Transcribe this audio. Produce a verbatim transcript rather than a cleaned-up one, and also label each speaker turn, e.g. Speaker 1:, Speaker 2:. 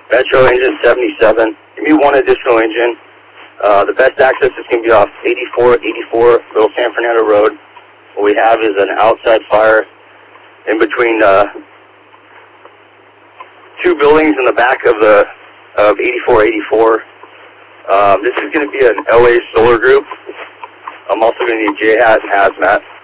Speaker 1: Metro engine seventy-seven. Give me one additional engine. Uh, the best access is going to be off eighty-four eighty-four Little San Fernando Road. What we have is an outside fire in between uh, two buildings in the back of the of eighty-four eighty-four. Um, this is going to be an L A Solar Group. I'm also going to need J HAT and hazmat.